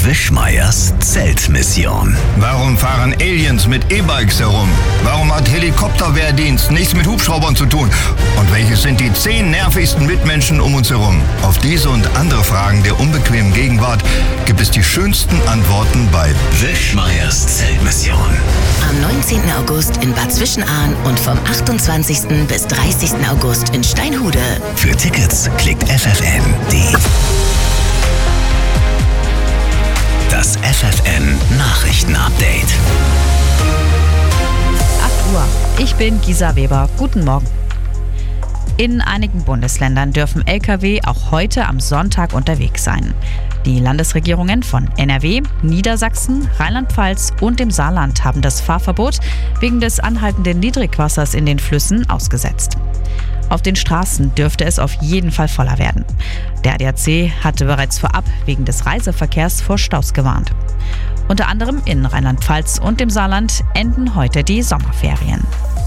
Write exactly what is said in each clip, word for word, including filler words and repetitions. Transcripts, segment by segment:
Wischmeiers Zeltmission. Warum fahren Aliens mit E-Bikes herum? Warum hat Helikopterwehrdienst nichts mit Hubschraubern zu tun? Und welches sind die zehn nervigsten Mitmenschen um uns herum? Auf diese und andere Fragen der unbequemen Gegenwart gibt es die schönsten Antworten bei Wischmeiers Zeltmission. Am neunzehnten August in Bad Zwischenahn und vom achtundzwanzigsten bis dreißigsten August in Steinhude. Für Tickets klickt f f n punkt d e. Das F F N Nachrichten-Update. acht Uhr. Ich bin Gisa Weber. Guten Morgen. In einigen Bundesländern dürfen L K W auch heute am Sonntag unterwegs sein. Die Landesregierungen von N R W, Niedersachsen, Rheinland-Pfalz und dem Saarland haben das Fahrverbot wegen des anhaltenden Niedrigwassers in den Flüssen ausgesetzt. Auf den Straßen dürfte es auf jeden Fall voller werden. Der A D A C hatte bereits vorab wegen des Reiseverkehrs vor Staus gewarnt. Unter anderem in Rheinland-Pfalz und dem Saarland enden heute die Sommerferien.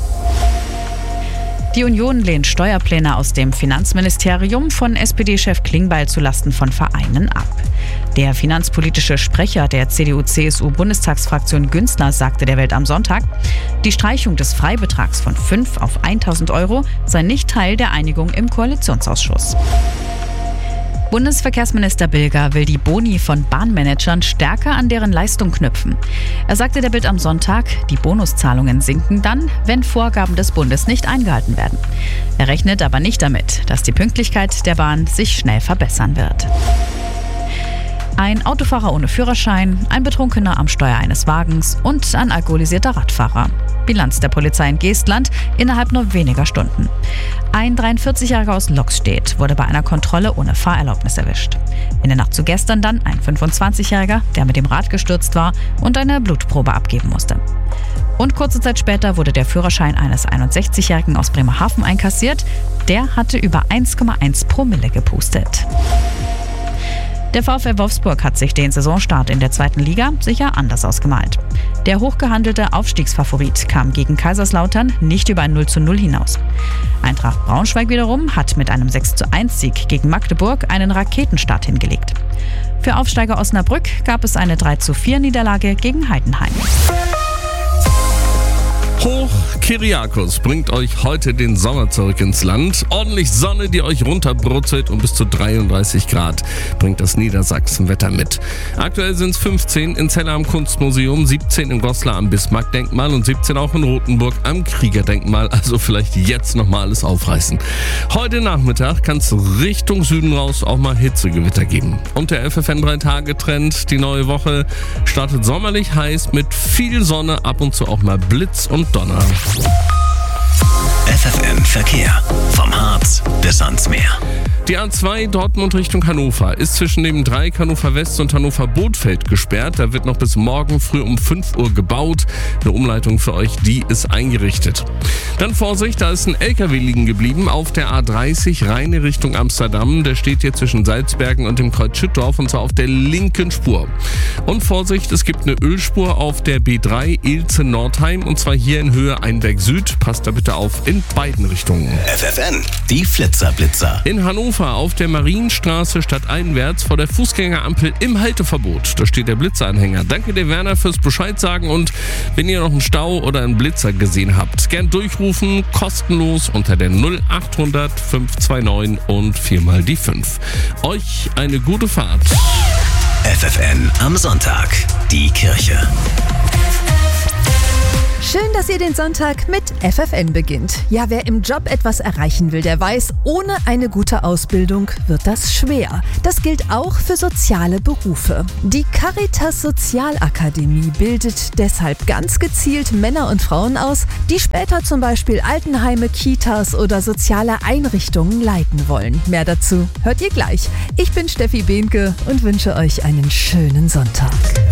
Die Union lehnt Steuerpläne aus dem Finanzministerium von S P D-Chef Klingbeil zulasten von Vereinen ab. Der finanzpolitische Sprecher der C D U-C S U-Bundestagsfraktion Günzler sagte der Welt am Sonntag, die Streichung des Freibetrags von fünf auf tausend Euro sei nicht Teil der Einigung im Koalitionsausschuss. Bundesverkehrsminister Bilger will die Boni von Bahnmanagern stärker an deren Leistung knüpfen. Er sagte der Bild am Sonntag, die Bonuszahlungen sinken dann, wenn Vorgaben des Bundes nicht eingehalten werden. Er rechnet aber nicht damit, dass die Pünktlichkeit der Bahn sich schnell verbessern wird. Ein Autofahrer ohne Führerschein, ein Betrunkener am Steuer eines Wagens und ein alkoholisierter Radfahrer. Bilanz der Polizei in Geestland innerhalb nur weniger Stunden. Ein dreiundvierzigjähriger aus Loxstedt wurde bei einer Kontrolle ohne Fahrerlaubnis erwischt. In der Nacht zu gestern dann ein fünfundzwanzigjähriger, der mit dem Rad gestürzt war und eine Blutprobe abgeben musste. Und kurze Zeit später wurde der Führerschein eines einundsechzigjährigen aus Bremerhaven einkassiert. Der hatte über eins Komma eins Promille gepustet. Der VfL Wolfsburg hat sich den Saisonstart in der zweiten Liga sicher anders ausgemalt. Der hochgehandelte Aufstiegsfavorit kam gegen Kaiserslautern nicht über ein null zu null hinaus. Eintracht Braunschweig wiederum hat mit einem sechs zu eins Sieg gegen Magdeburg einen Raketenstart hingelegt. Für Aufsteiger Osnabrück gab es eine drei zu vier Niederlage gegen Heidenheim. Hoch Kyriakos bringt euch heute den Sommer zurück ins Land. Ordentlich Sonne, die euch runterbrutzelt, und bis zu dreiunddreißig Grad bringt das Niedersachsenwetter mit. Aktuell sind es fünfzehn in Celle am Kunstmuseum, siebzehn in Goslar am Bismarck-Denkmal und siebzehn auch in Rothenburg am Kriegerdenkmal. Also vielleicht jetzt nochmal alles aufreißen. Heute Nachmittag kann es Richtung Süden raus auch mal Hitzegewitter geben. Und der F F N drei Tage Trend, die neue Woche startet sommerlich heiß mit viel Sonne, ab und zu auch mal Blitz und Donner. F F N Verkehr. Vom Harz bis ans Meer. Die A zwei Dortmund Richtung Hannover ist zwischen dem Dreieck Hannover West und Hannover Bothfeld gesperrt. Da wird noch bis morgen früh um fünf Uhr gebaut. Eine Umleitung für euch, die ist eingerichtet. Dann Vorsicht, da ist ein L K W liegen geblieben auf der A dreißig Rheine Richtung Amsterdam. Der steht hier zwischen Salzbergen und dem Kreuz Schüttorf, und zwar auf der linken Spur. Und Vorsicht, es gibt eine Ölspur auf der B drei Ilze-Nordheim, und zwar hier in Höhe Einberg Süd. Passt da bitte auf in beiden Richtungen. F F N, die Flitzerblitzer. In Hannover auf der Marienstraße stadteinwärts vor der Fußgängerampel im Halteverbot. Da steht der Blitzeranhänger. Danke dir, Werner, fürs Bescheid sagen, und wenn ihr noch einen Stau oder einen Blitzer gesehen habt, gern durchrufen, kostenlos unter der null acht hundert fünf zwei neun und viermal die fünf. Euch eine gute Fahrt. F F N am Sonntag, die Kirche. Schön, dass ihr den Sonntag mit F F N beginnt. Ja, wer im Job etwas erreichen will, der weiß, ohne eine gute Ausbildung wird das schwer. Das gilt auch für soziale Berufe. Die Caritas Sozialakademie bildet deshalb ganz gezielt Männer und Frauen aus, die später zum Beispiel Altenheime, Kitas oder soziale Einrichtungen leiten wollen. Mehr dazu hört ihr gleich. Ich bin Steffi Behnke und wünsche euch einen schönen Sonntag.